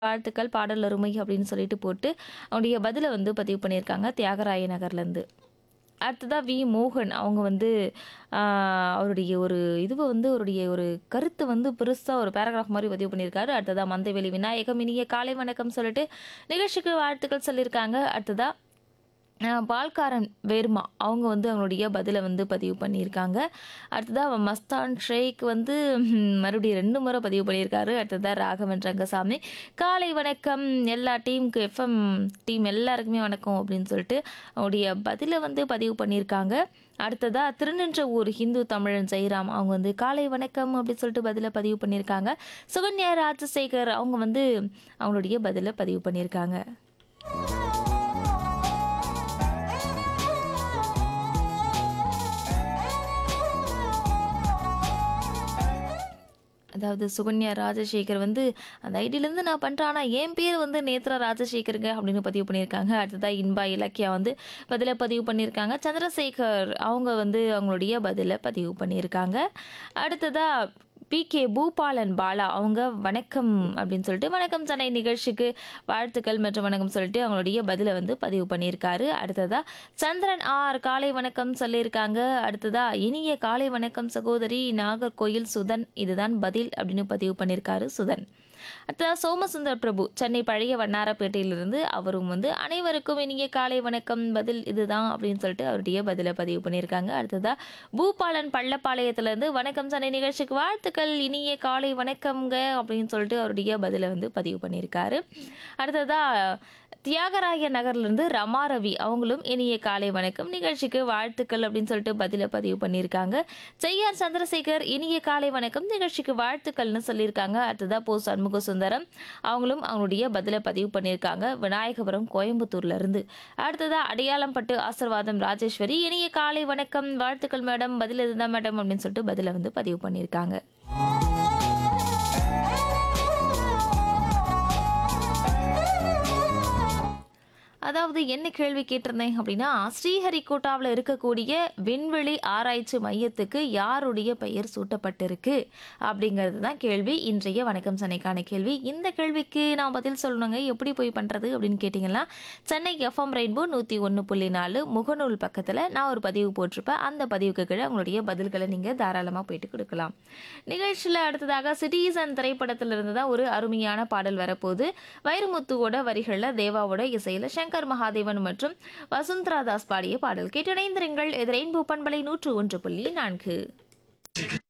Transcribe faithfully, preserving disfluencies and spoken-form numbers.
வாழ்த்துக்கள் பாடல் அருமை அப்படின்னு சொல்லிட்டு போட்டு அவருடைய பதிலை வந்து பதிவு பண்ணியிருக்காங்க தியாகராய நகர்லேருந்து. அடுத்ததா வி மோகன் அவங்க வந்து ஆஹ், அவருடைய ஒரு இதுவை வந்து அவருடைய ஒரு கருத்தை வந்து பெருசா ஒரு பேராகிராஃப் மாதிரி பதிவு பண்ணியிருக்காரு. அடுத்ததா மந்தைவெளி விநாயகம் இனிய காலை வணக்கம் சொல்லிட்டு நிகழ்ச்சிக்கு வாழ்த்துக்கள் சொல்லியிருக்காங்க. அடுத்ததா அஹ், பால்காரன் வேர்மா அவங்க வந்து அவங்களுடைய பதிலை வந்து பதிவு பண்ணியிருக்காங்க. அடுத்ததா மஸ்தான் ஷேக் வந்து ம், மறுபடியும் ரெண்டு முறை பதிவு பண்ணியிருக்காரு. அடுத்ததா ராகவன் ரங்கசாமி காலை வணக்கம் எல்லா டீமுக்கு எஃப்எம் டீம் எல்லாருக்குமே வணக்கம் அப்படின்னு சொல்லிட்டு அவருடைய பதிலை வந்து பதிவு பண்ணியிருக்காங்க. அடுத்ததா திருநின்ற ஊர் ஹிந்து தமிழன் ஜெயராம் அவங்க வந்து காலை வணக்கம் அப்படின்னு சொல்லிட்டு பதிலை பதிவு பண்ணியிருக்காங்க. சுகன்யா ராஜசேகர் அவங்க வந்து அவங்களுடைய பதிலை பதிவு பண்ணியிருக்காங்க. அதாவது சுகன்யா ராஜசேகர் வந்து அந்த ஐடியிலேருந்து நான் பண்ணுறேன், ஆனால் என் பேர் வந்து நேத்ரா ராஜசேகருங்க அப்படின்னு பதிவு பண்ணியிருக்காங்க. அடுத்ததாக இன்பா இலக்கியா வந்து பதிலை பதிவு பண்ணியிருக்காங்க. சந்திரசேகர் அவங்க வந்து அவங்களுடைய பதிலை பதிவு பண்ணியிருக்காங்க. அடுத்ததாக பி கே பூபாலன் பாலா அவங்க வணக்கம் அப்படின்னு சொல்லிட்டு வணக்கம் சென்னை நிகழ்ச்சிக்கு வாழ்த்துக்கள் மற்றும் வணக்கம் சொல்லிட்டு அவங்களுடைய பதிலை வந்து பதிவு பண்ணியிருக்காரு. அடுத்ததா சந்திரன் ஆர் காலை வணக்கம் சொல்லியிருக்காங்க. அடுத்ததா இனிய காலை வணக்கம் சகோதரி நாகர்கோயில் சுதன் இதுதான் பதில் அப்படின்னு பதிவு பண்ணியிருக்காரு சுதன். அடுத்ததா சோமசுந்தர் பிரபு சென்னை பழைய வண்ணாரப்பேட்டையிலிருந்து அவரும் வந்து அனைவருக்கும் இனிய காலை வணக்கம் பதில் இதுதான் அப்படின்னு சொல்லிட்டு அவருடைய பதிலை பதிவு பண்ணியிருக்காங்க. அடுத்ததா பூபாலன் பள்ளப்பாளையத்திலிருந்து வணக்கம் சென்னை நிகழ்ச்சிக்கு வாழ்த்துக்கள் இனிய காலை வணக்கம்ங்க அப்படின்னு சொல்லிட்டு அவருடைய பதிலை வந்து பதிவு பண்ணியிருக்காரு. அடுத்ததா தியாகராய நகர்லேருந்து ரமா ரவி அவங்களும் இனிய காலை வணக்கம் நிகழ்ச்சிக்கு வாழ்த்துக்கள் அப்படின்னு சொல்லிட்டு பதிலை பதிவு பண்ணியிருக்காங்க. செய்யார் சந்திரசேகர் இனிய காலை வணக்கம் நிகழ்ச்சிக்கு வாழ்த்துக்கள்னு சொல்லியிருக்காங்க. அடுத்ததா போ சண்முக சுந்தரம் அவங்களும் அவங்களுடைய பதிலை பதிவு பண்ணியிருக்காங்க விநாயகபுரம் கோயம்புத்தூர்ல இருந்து. அடுத்ததா அடையாளம் பட்டு ஆசீர்வாதம் ராஜேஸ்வரி இனிய காலை வணக்கம் வாழ்த்துக்கள் மேடம் பதில் இதுதான் மேடம் அப்படின்னு சொல்லிட்டு பதிலை வந்து பதிவு பண்ணியிருக்காங்க. அதாவது என்ன கேள்வி கேட்டிருந்தேன் அப்படின்னா ஸ்ரீஹரிகோட்டாவில் இருக்கக்கூடிய விண்வெளி ஆராய்ச்சி மையத்துக்கு யாருடைய பெயர் சூட்டப்பட்டிருக்கு அப்படிங்கிறது தான் கேள்வி. இன்றைய வணக்கம் சென்னைக்கான கேள்வி. இந்த கேள்விக்கு நான் பதில் சொல்லணுங்க, எப்படி போய் பண்ணுறது அப்படின்னு கேட்டிங்கன்னா சென்னை எஃப்எம் ரெயின்போ நூற்றி ஒன்று புள்ளி நாலு முகநூல் பக்கத்தில் நான் ஒரு பதிவு போட்டிருப்பேன். அந்த பதிவுக்கு கீழே உங்களுடைய பதில்களை நீங்கள் தாராளமாக போயிட்டு கொடுக்கலாம். நிகழ்ச்சியில் அடுத்ததாக சிட்டிசன் திரைப்படத்திலிருந்து தான் ஒரு அருமையான பாடல் வரப்போகுது. வைரமுத்துவோட வரிகளில் தேவாவோட இசையில் சங்கர் மகாதேவன் மற்றும் வசுந்தரா தாஸ் பாடிய பாடல் கேட்டு இணைந்திருங்கள். இது ரெயின்போ பண்பலை நூற்று ஒன்று புள்ளி நான்கு.